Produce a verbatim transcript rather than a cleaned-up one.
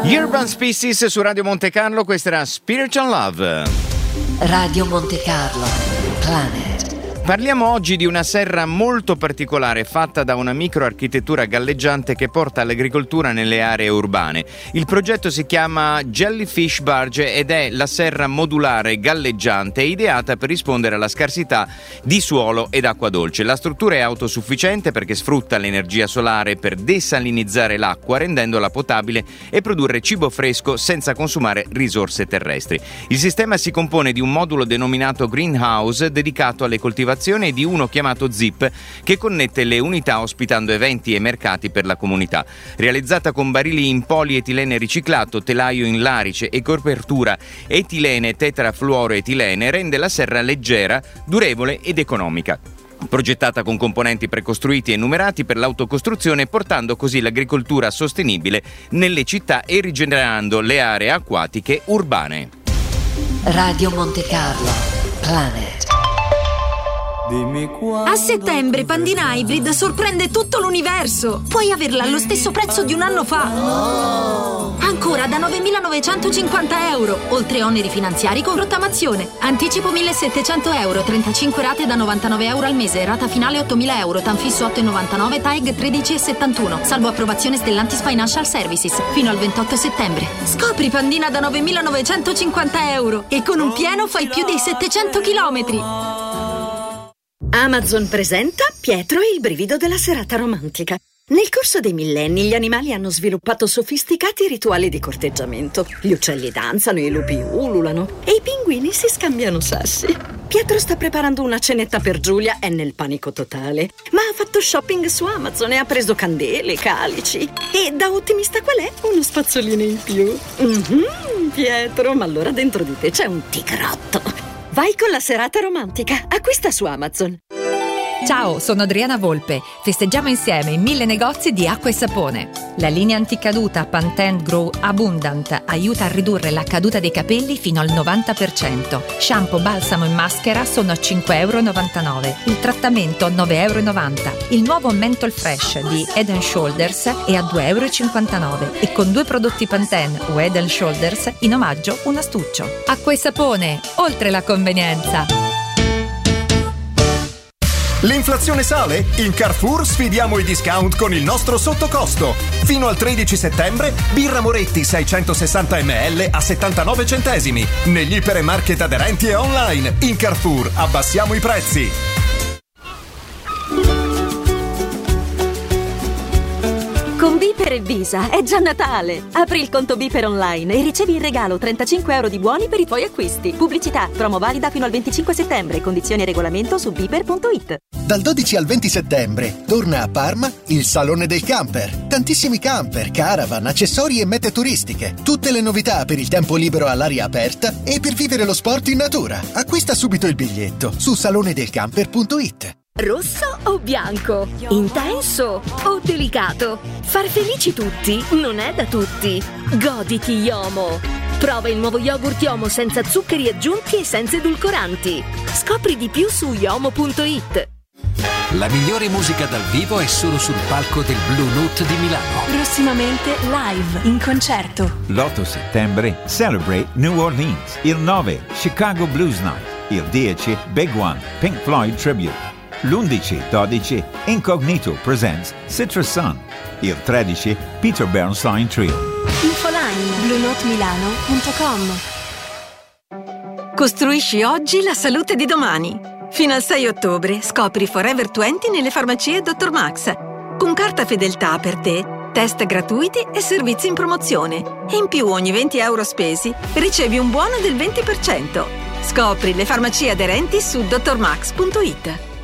Urban Species su Radio Monte Carlo, questa era Spiritual Love. Radio Monte Carlo, Planet. Parliamo oggi di una serra molto particolare fatta da una microarchitettura galleggiante che porta all'agricoltura nelle aree urbane. Il progetto si chiama Jellyfish Barge ed è la serra modulare galleggiante ideata per rispondere alla scarsità di suolo ed acqua dolce. La struttura è autosufficiente perché sfrutta l'energia solare per desalinizzare l'acqua rendendola potabile e produrre cibo fresco senza consumare risorse terrestri. Il sistema si compone di un modulo denominato Greenhouse dedicato alle coltivazioni e di uno chiamato Zip che connette le unità ospitando eventi e mercati per la comunità. Realizzata con barili in polietilene riciclato, telaio in larice e copertura etilene tetrafluoroetilene rende la serra leggera, durevole ed economica. Progettata con componenti precostruiti e numerati per l'autocostruzione, portando così l'agricoltura sostenibile nelle città e rigenerando le aree acquatiche urbane. Radio Monte Carlo, Planet. A settembre Pandina Hybrid sorprende tutto l'universo. Puoi averla allo stesso prezzo di un anno fa. Ancora da novemilanovecentocinquanta euro, oltre oneri finanziari con rottamazione. Anticipo millesettecento euro, trentacinque rate da novantanove euro al mese, rata finale ottomila euro, Tanfisso otto virgola novantanove, T A E G tredici virgola settantuno, salvo approvazione Stellantis Financial Services, fino al ventotto settembre. Scopri Pandina da novemilanovecentocinquanta euro e con un pieno fai più di settecento chilometri. Amazon presenta Pietro e il brivido della serata romantica. Nel corso dei millenni gli animali hanno sviluppato sofisticati rituali di corteggiamento. Gli uccelli danzano, i lupi ululano e i pinguini si scambiano sassi. Pietro sta preparando una cenetta per Giulia, è nel panico totale. Ma ha fatto shopping su Amazon e ha preso candele, calici. E da ottimista qual è, uno spazzolino in più. Mm-hmm, Pietro, ma allora dentro di te c'è un tigrotto. Vai con la serata romantica. Acquista su Amazon. Ciao, sono Adriana Volpe. Festeggiamo insieme in mille negozi di acqua e sapone. La linea anticaduta Pantene Grow Abundant aiuta a ridurre la caduta dei capelli fino al novanta per cento. Shampoo, balsamo e maschera sono a cinque virgola novantanove euro. Il trattamento nove virgola novanta euro. Il nuovo Menthol Fresh di Head and Shoulders è a due virgola cinquantanove euro. E con due prodotti Pantene o Head and Shoulders in omaggio un astuccio. Acqua e sapone, oltre la convenienza. L'inflazione sale? In Carrefour sfidiamo i discount con il nostro sottocosto. Fino al tredici settembre, birra Moretti seicentosessanta millilitri a settantanove centesimi. Negli ipermarket aderenti e online. In Carrefour abbassiamo i prezzi. Con Biper e Visa è già Natale! Apri il conto Biper online e ricevi in regalo trentacinque euro di buoni per i tuoi acquisti. Pubblicità, promo valida fino al venticinque settembre. Condizioni e regolamento su biper punto it. Dal dodici al venti settembre torna a Parma il Salone del Camper. Tantissimi camper, caravan, accessori e mete turistiche. Tutte le novità per il tempo libero all'aria aperta e per vivere lo sport in natura. Acquista subito il biglietto su salone del camper punto it. Rosso o bianco? Intenso o delicato? Far felici tutti non è da tutti. Goditi Yomo. Prova il nuovo yogurt Yomo senza zuccheri aggiunti e senza edulcoranti. Scopri di più su yomo punto it. La migliore musica dal vivo è solo sul palco del Blue Note di Milano. Prossimamente live, in concerto. L'otto settembre Celebrate New Orleans. Il nove Chicago Blues Night. Il dieci Big One Pink Floyd Tribute. L'undici dodici Incognito presents Citrus Sun. Il tredici Peter Bernstein Trio. Infoline blue note milano punto com. Costruisci oggi la salute di domani. Fino al sei ottobre scopri Forever venti nelle farmacie dottor Max. Con carta fedeltà per te, test gratuiti e servizi in promozione. E in più ogni venti euro spesi ricevi un buono del venti per cento. Scopri le farmacie aderenti su dottor max punto it.